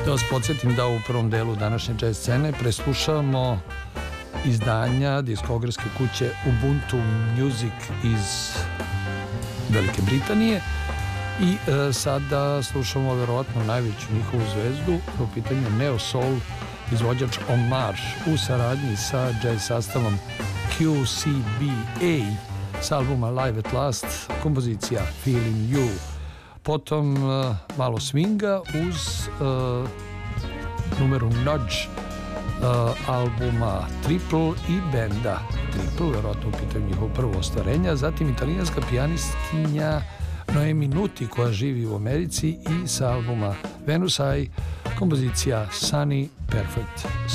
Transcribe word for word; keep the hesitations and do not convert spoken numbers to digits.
Da vas podsjetim da u prvom delu današnje jazz scene preslušavamo izdanja diskografske kuće Ubuntu Music iz Velike Britanije i e, sada slušamo verovatno najveću njihovu zvezdu, u pitanju Neo Soul, izvođač Omar u saradnji sa jazz sastavom Q C B A s albuma Live at Last, kompozicija Feeling You. Potom uh, malo swinga uz uh, numeru Nudge uh, albuma Triple i benda Triple, verovatno u pitanju njihovo prvo ostvarenja. Zatim italijanska pijanistkinja Noemi Nuti koja živi u Americi i sa albuma Venus Eye, kompozicija Sunny Perfect